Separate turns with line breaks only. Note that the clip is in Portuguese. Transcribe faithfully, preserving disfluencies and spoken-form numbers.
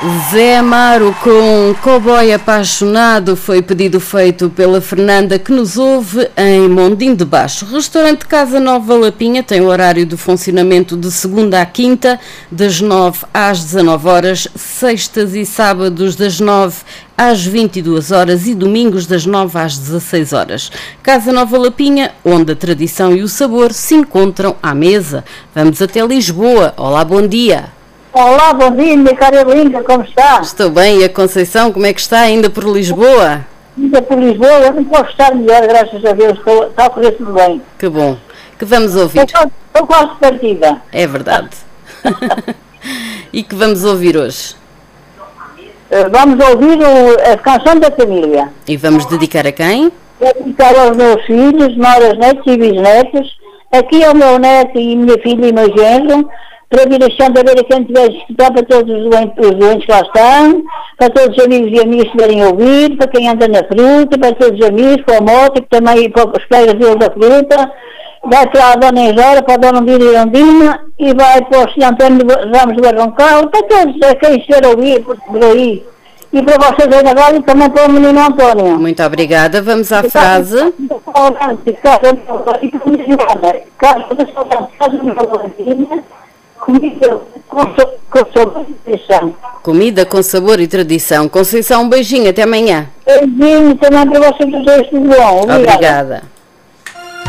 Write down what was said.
Zé Amaro com Cowboy Apaixonado foi pedido feito pela Fernanda, que nos ouve em Mondim de Baixo. Restaurante Casa Nova Lapinha tem o horário de funcionamento de segunda à quinta, das nove às dezanove horas, sextas e sábados das nove às vinte e duas horas e domingos das nove às dezasseis horas. Casa Nova Lapinha, onde a tradição e o sabor se encontram à mesa. Vamos até Lisboa. Olá, bom dia.
Olá, bom dia, minha cara linda, como está?
Estou bem, e a Conceição, como é que está ainda por Lisboa?
Ainda por Lisboa, eu não posso estar melhor, graças a Deus, estou, está a correr tudo bem.
Que bom, que vamos ouvir.
Estou, estou quase partida.
É verdade. E que vamos ouvir hoje?
Vamos ouvir o, a canção da família.
E vamos dedicar a quem?
Vou dedicar aos meus filhos, noras, netos e bisnetos. Aqui é o meu neto e minha filha e meu genro, para vir deixando a ver a quem tiver de escutar, para todos os doentes, os doentes que lá estão, para todos os amigos e amigas que estiverem a ouvir, para quem anda na fruta, para todos os amigos, com a moto, que também para os colegas deles da fruta, vai para a Dona Isora, para a Dona Ondina Irondina, e vai para o senhor António Ramos do Barrancal, para todos a quem estiver a ouvir por, por aí. E para vocês aí na rádio, também para o menino António.
Muito obrigada. Vamos à frase.
Comida com, so, com sabor e tradição.
Comida com sabor e tradição. Conceição, um beijinho, até amanhã.
Beijinho também para vocês dois, tudo bom. Obrigada.
Obrigada.